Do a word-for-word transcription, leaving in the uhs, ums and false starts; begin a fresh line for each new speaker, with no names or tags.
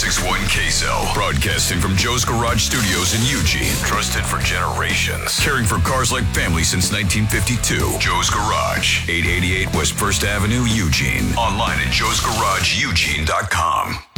ninety-six point one Queso. Broadcasting from Joe's Garage Studios in Eugene. Trusted for generations. Caring for cars like family since nineteen fifty-two. Joe's Garage. eight eighty-eight West First Avenue, Eugene. Online at joes garage eugene dot com.